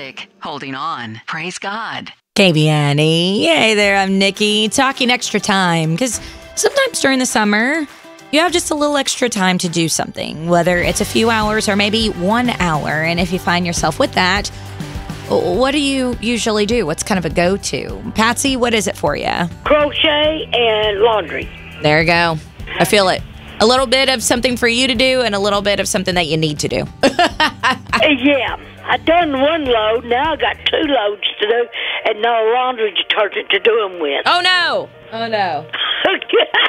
music, holding on. Praise God. KBNE. Hey there, I'm Nikki, talking extra time, because sometimes during the summer, you have just a little extra time to do something, whether it's a few hours or maybe 1 hour. And if you find yourself with that, what do you usually do? What's kind of a go-to? Patsy, what is it for you? Crochet and laundry. There you go. I feel it. A little bit of something for you to do and a little bit of something that you need to do. Yeah. I done one load. Now I got 2 loads to do, and no laundry detergent to do them with. Oh, no. Oh, no.